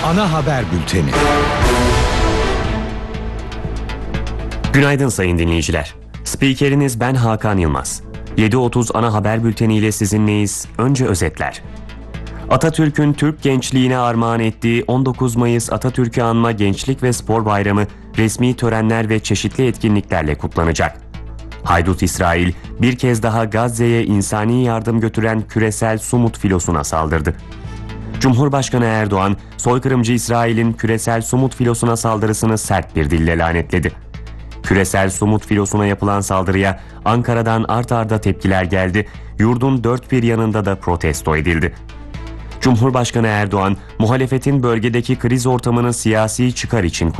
Ana haber bülteni. Günaydın sayın dinleyiciler. Spikeriniz ben Hakan Yılmaz. 7.30 ana haber bülteniyle sizinleyiz. Önce özetler. Atatürk'ün Türk gençliğine armağan ettiği 19 Mayıs Atatürk'ü anma Gençlik ve Spor Bayramı resmi törenler ve çeşitli etkinliklerle kutlanacak. Haydut İsrail bir kez daha Gazze'ye insani yardım götüren küresel Sumut filosuna saldırdı. Cumhurbaşkanı Erdoğan, soykırımcı İsrail'in küresel Sumut filosuna saldırısını sert bir dille lanetledi. Küresel Sumut filosuna yapılan saldırıya Ankara'dan art arda tepkiler geldi, yurdun dört bir yanında da protesto edildi. Cumhurbaşkanı Erdoğan, muhalefetin bölgedeki kriz ortamını siyasi çıkar için